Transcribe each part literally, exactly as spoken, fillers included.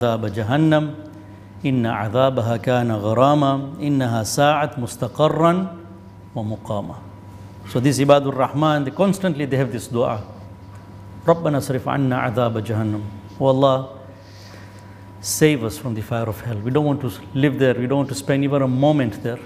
عذاب جهنم إن عذابها كان غراما إنها ساعت مستقرا ومقاما. So these Ibadur Rahman, they constantly they have this dua. ربنا اصرف عنا عذاب جهنم. Oh Allah, save us from the fire of hell. We don't want to live there. We don't want to spend even a moment there.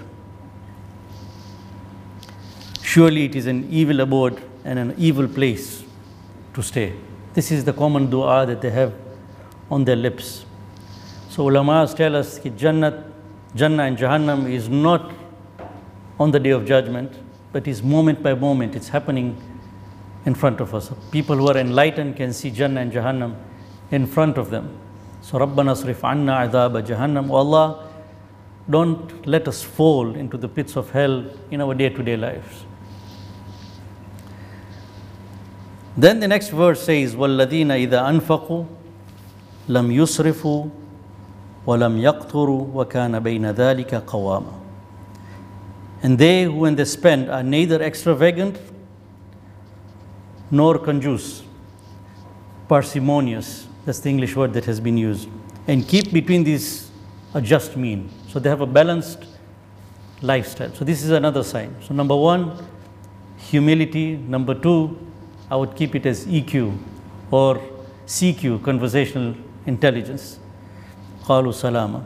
Surely it is an evil abode and an evil place to stay. This is the common dua that they have on their lips. So ulamas tell us that Jannat, Jannah and Jahannam is not on the day of judgment, but is moment by moment. It's happening in front of us. People who are enlightened can see Jannah and Jahannam in front of them. So Rabbana asrif anna adhaba Jahannam. Oh Allah, don't let us fall into the pits of hell in our day-to-day lives. Then the next verse says, وَالَّذِينَ إِذَا أَنفَقُوا لَمْ يُسْرِفُوا وَلَمْ يَقْتُرُوا وَكَانَ بَيْنَ ذَلِكَ قَوَامًا. And they who when they spend are neither extravagant nor conjuice, parsimonious, that's the English word that has been used, and keep between these a just mean. So they have a balanced lifestyle. So this is another sign. So number one, humility. Number two, I would keep it as E Q or C Q, conversational intelligence. Qalu salama.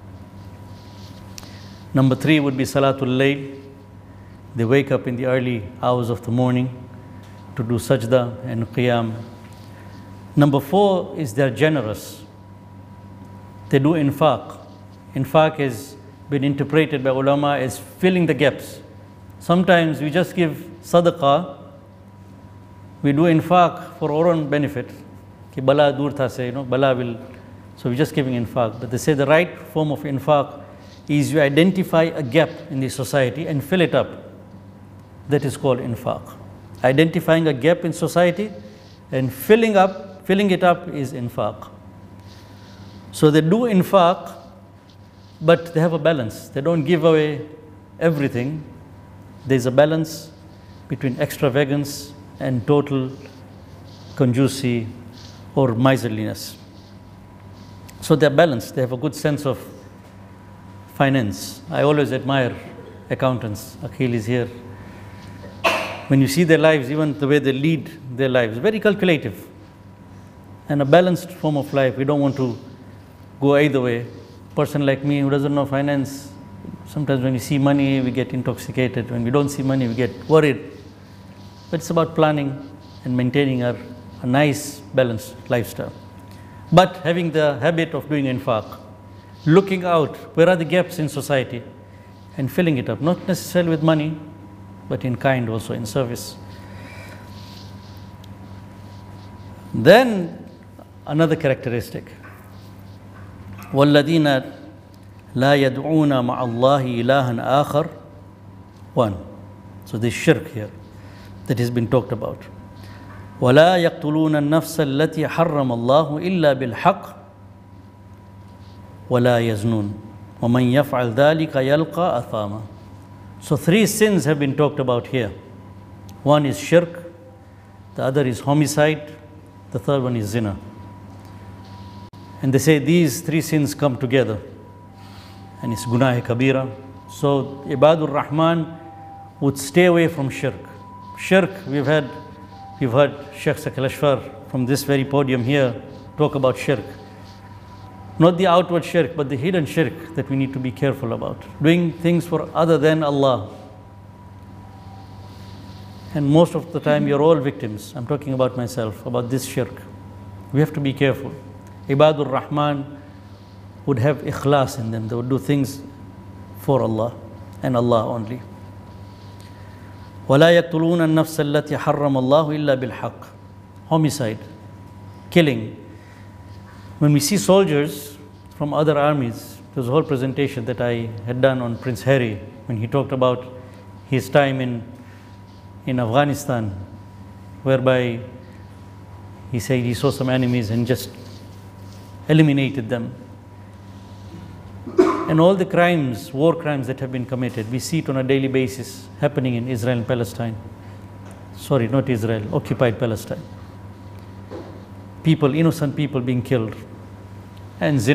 Number three would be Salatul Layl. They wake up in the early hours of the morning to do sajda and qiyam. Number four is they're generous. They do infaq. Infaq has been interpreted by ulama as filling the gaps. Sometimes we just give sadaqah. We do infaq for our own benefit. Ki bala dur tha se, you know, bala will. So we're just giving infaq. But they say the right form of infaq is you identify a gap in the society and fill it up. That is called infaq. Identifying a gap in society and filling up, filling it up is infaq. So they do infaq, but they have a balance. They don't give away everything. There's a balance between extravagance and total conjuicy or miserliness. So they're balanced. They have a good sense of finance. I always admire accountants. Akhil is here. When you see their lives, even the way they lead their lives, very calculative and a balanced form of life. We don't want to go either way. A person like me who doesn't know finance, sometimes when we see money, we get intoxicated. When we don't see money, we get worried. But it's about planning and maintaining a, a nice, balanced lifestyle. But having the habit of doing infaq, looking out, where are the gaps in society, and filling it up, not necessarily with money, but in kind also, in service. Then, another characteristic. وَالَّذِينَ لَا يَدْعُونَ مَعَ اللَّهِ إِلَهًا آخَرَ. One. So this shirk here that has been talked about. وَلَا يَقْتُلُونَ النَّفْسَ الَّتِي حَرَّمَ اللَّهُ إِلَّا بِالْحَقِّ وَلَا يَزْنُونَ وَمَنْ يَفْعَلْ ذَلِكَ يَلْقَى أَثَامًا. So three sins have been talked about here. One is shirk, the other is homicide, the third one is zina. And they say these three sins come together and it's gunah kabira. So Ibadur Rahman would stay away from shirk. Shirk, we've had, we've heard Sheikh Saqil Ashfar from this very podium here talk about shirk. Not the outward shirk, but the hidden shirk that we need to be careful about. Doing things for other than Allah. And most of the time, you're all victims. I'm talking about myself, about this shirk. We have to be careful. Ibadur Rahman would have ikhlas in them. They would do things for Allah and Allah only. وَلَا يَقْتُلُونَ النَّفْسَ الَّتِي حَرَّمَ اللَّهُ إِلَّا بِالْحَقِّ. Homicide, killing. When we see soldiers from other armies, there was a whole presentation that I had done on Prince Harry when he talked about his time in, in Afghanistan, whereby he said he saw some enemies and just eliminated them. And all the crimes, war crimes that have been committed, we see it on a daily basis happening in Israel and Palestine. Sorry, not Israel, occupied Palestine. People, innocent people being killed. And zina